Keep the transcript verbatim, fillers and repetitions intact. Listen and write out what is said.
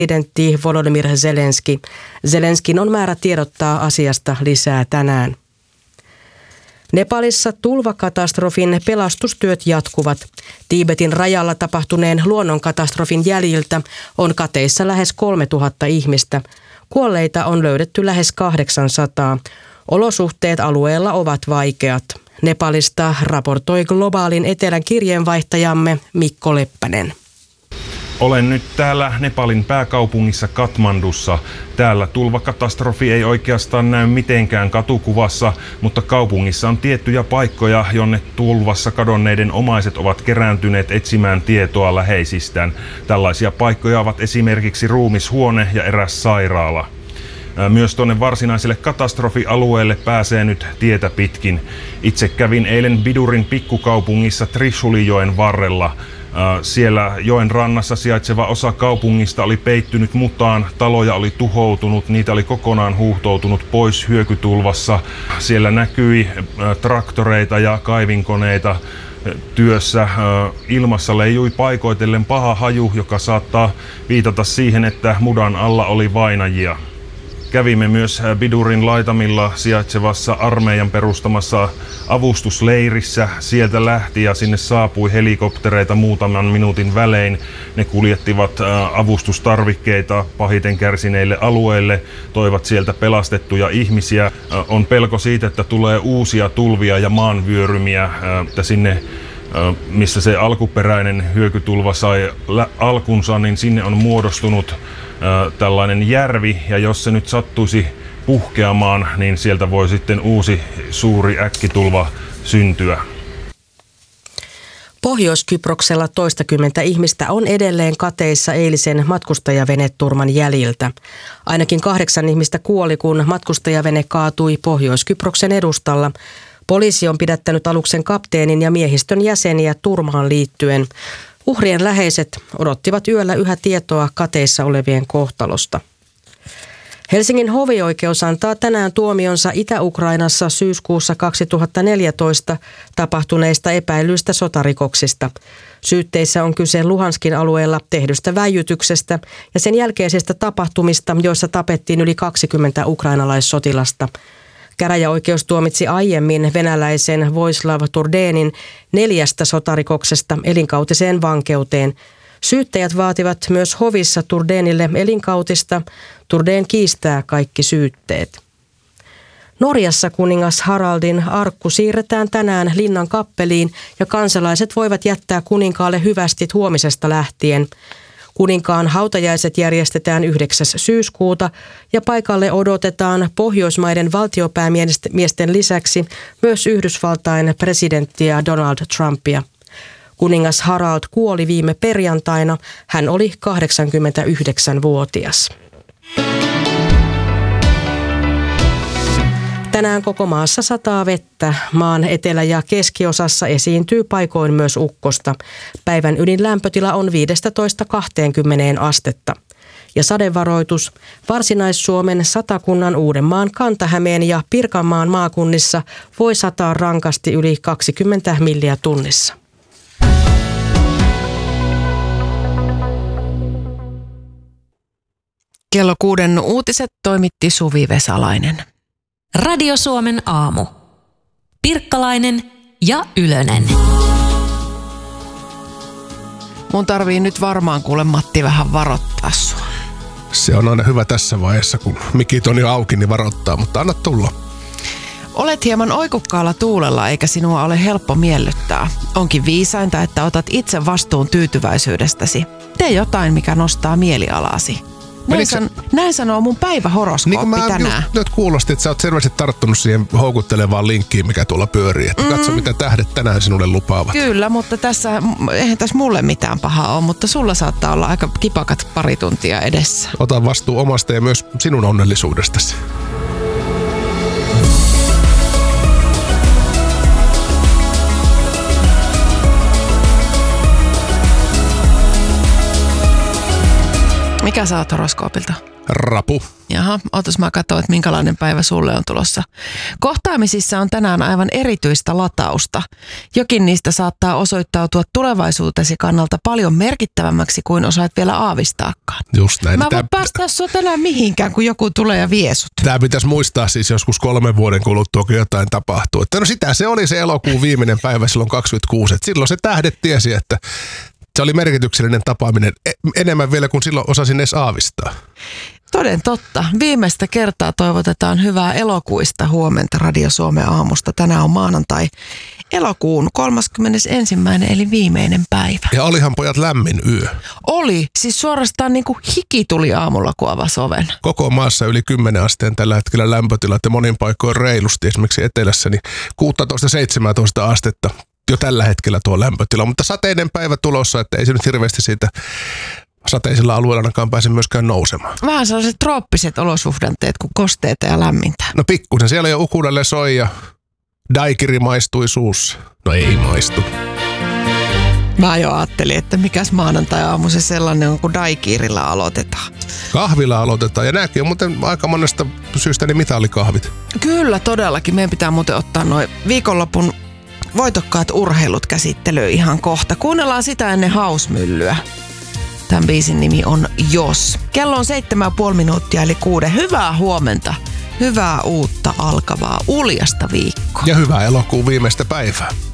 presidentti Volodymyr Zelenski. Zelenskin on määrä tiedottaa asiasta lisää tänään. Nepalissa tulvakatastrofin pelastustyöt jatkuvat. Tiibetin rajalla tapahtuneen luonnonkatastrofin jäljiltä on kateissa lähes kolmetuhatta ihmistä. Kuolleita on löydetty lähes kahdeksansataa. Olosuhteet alueella ovat vaikeat. Nepalista raportoi Globaalin etelän kirjeenvaihtajamme Mikko Leppänen. Olen nyt täällä Nepalin pääkaupungissa Kathmandussa. Täällä tulvakatastrofi ei oikeastaan näy mitenkään katukuvassa, mutta kaupungissa on tiettyjä paikkoja, jonne tulvassa kadonneiden omaiset ovat kerääntyneet etsimään tietoa läheisistään. Tällaisia paikkoja ovat esimerkiksi ruumishuone ja eräs sairaala. Myös tuonne varsinaiselle katastrofialueelle pääsee nyt tietä pitkin. Itse kävin eilen Bidurin pikkukaupungissa Trishulijoen varrella. Siellä joen rannassa sijaitseva osa kaupungista oli peittynyt mutaan, taloja oli tuhoutunut, niitä oli kokonaan huuhtoutunut pois hyökytulvassa. Siellä näkyi traktoreita ja kaivinkoneita työssä. Ilmassa leijui paikoitellen paha haju, joka saattaa viitata siihen, että mudan alla oli vainajia. Kävimme myös Bidurin laitamilla sijaitsevassa armeijan perustamassa avustusleirissä. Sieltä lähti ja sinne saapui helikoptereita muutaman minuutin välein. Ne kuljettivat avustustarvikkeita pahiten kärsineille alueille, toivat sieltä pelastettuja ihmisiä. On pelko siitä, että tulee uusia tulvia ja maanvyörymiä, että sinne missä se alkuperäinen hyökytulva sai alkunsa, niin sinne on muodostunut tällainen järvi, ja jos se nyt sattuisi puhkeamaan, niin sieltä voi sitten uusi suuri äkkitulva syntyä. Pohjois-Kyproksella toistakymmentä ihmistä on edelleen kateissa eilisen matkustajaveneturman jäljiltä. Ainakin kahdeksan ihmistä kuoli, kun matkustajavene kaatui Pohjois-Kyproksen edustalla. Poliisi on pidättänyt aluksen kapteenin ja miehistön jäseniä turmaan liittyen. Uhrien läheiset odottivat yöllä yhä tietoa kateissa olevien kohtalosta. Helsingin hovioikeus antaa tänään tuomionsa Itä-Ukrainassa syyskuussa kaksituhattaneljätoista tapahtuneista epäilyistä sotarikoksista. Syytteissä on kyse Luhanskin alueella tehdystä väijytyksestä ja sen jälkeisistä tapahtumista, joissa tapettiin yli kaksikymmentä ukrainalaissotilasta. Käräjäoikeus tuomitsi aiemmin venäläisen Vojislav Turdenin neljästä sotarikoksesta elinkautiseen vankeuteen. Syyttäjät vaativat myös hovissa Turdenille elinkautista. Turden kiistää kaikki syytteet. Norjassa kuningas Haraldin arkku siirretään tänään linnan kappeliin ja kansalaiset voivat jättää kuninkaalle hyvästit huomisesta lähtien. Kuninkaan hautajaiset järjestetään yhdeksäs syyskuuta ja paikalle odotetaan Pohjoismaiden valtiopäämiesten lisäksi myös Yhdysvaltain presidenttiä Donald Trumpia. Kuningas Harald kuoli viime perjantaina. Hän oli kahdeksankymmentäyhdeksänvuotias. Tänään koko maassa sataa vettä. Maan etelä- ja keskiosassa esiintyy paikoin myös ukkosta. Päivän ydinlämpötila on viisitoista kaksikymmentä astetta. Ja sadevaroitus. Varsinais-Suomen, Satakunnan, Uudenmaan, Kanta-Hämeen ja Pirkanmaan maakunnissa voi sataa rankasti yli kaksikymmentä milliä tunnissa. Kello kuuden uutiset toimitti Suvi Vesalainen. Radio Suomen aamu. Pirkkalainen ja Ylönen. Mun tarvii nyt varmaan kuule Matti vähän varoittaa sua. Se on aina hyvä tässä vaiheessa, kun mikit on jo auki, niin varoittaa, mutta anna tulla. Olet hieman oikukkaalla tuulella, eikä sinua ole helppo miellyttää. Onkin viisainta, että otat itse vastuun tyytyväisyydestäsi. Tee jotain, mikä nostaa mielialasi. Näin, san, näin sanoo mun päivähoroskooppi niin tänään. Nyt kuulosti, että sä oot selvästi tarttunut siihen houkuttelevaan linkkiin, mikä tuolla pyörii. Että mm-hmm. Katso, mitä tähdet tänään sinulle lupaavat. Kyllä, mutta tässä, eihän tässä mulle mitään pahaa ole, mutta sulla saattaa olla aika kipakat pari tuntia edessä. Ota vastuu omasta ja myös sinun onnellisuudestasi. Mikä sä oot horoskoopilta? Rapu. Jaha, otas mä katsoin, että minkälainen päivä sulle on tulossa. Kohtaamisissa on tänään aivan erityistä latausta. Jokin niistä saattaa osoittautua tulevaisuutesi kannalta paljon merkittävämmäksi kuin osaat vielä aavistaakaan. Just näin. Mä voin päästää sua tänään mihinkään, kun joku tulee ja vie sut. Tämä pitäisi muistaa siis joskus kolmen vuoden kuluttua, kun jotain tapahtuu. Että no sitä se oli se elokuun viimeinen päivä silloin kaksikymmentäkuusi. Että silloin se tähdet tiesi, että se oli merkityksellinen tapaaminen enemmän vielä kuin silloin osasin edes aavistaa. Toden totta. Viimeistä kertaa toivotetaan hyvää elokuista huomenta Radio Suomen aamusta. Tänään on maanantai elokuun kolmaskymmenesensimmäinen eli viimeinen päivä. Ja olihan pojat lämmin yö. Oli. Siis suorastaan niin kuin hiki tuli aamulla, kun avasi oven. Koko maassa yli kymmenen asteen tällä hetkellä lämpötilat ja monin paikoin reilusti. Esimerkiksi etelässä niin kuusitoista seitsemäntoista astetta jo tällä hetkellä tuo lämpötila. Mutta sateinen päivä tulossa, että ei se nyt hirveästi siitä sateisilla alueilla ainakaan pääse myöskään nousemaan. Vähän sellaiset trooppiset olosuhdanteet, kun kosteita ja lämmintä. No pikkusen. Siellä jo ukulele soi ja daikiri maistui suussa. No ei maistu. Mä jo ajattelin, että mikäs maanantai-aamu se sellainen on, kun daikirilla aloitetaan. Kahvilla aloitetaan. Ja nääkin on muuten aika monesta syystä ne mitallikahvit. Kyllä, todellakin. Meidän pitää muuten ottaa noin viikonlopun voitokkaat urheilut käsittelyyn ihan kohta. Kuunnellaan sitä ennen hausmyllyä. Tämän biisin nimi on Jos. Kello on seitsemän ja puoli minuuttia eli kuuden. Hyvää huomenta. Hyvää uutta alkavaa uljasta viikkoa. Ja hyvää elokuun viimeistä päivää.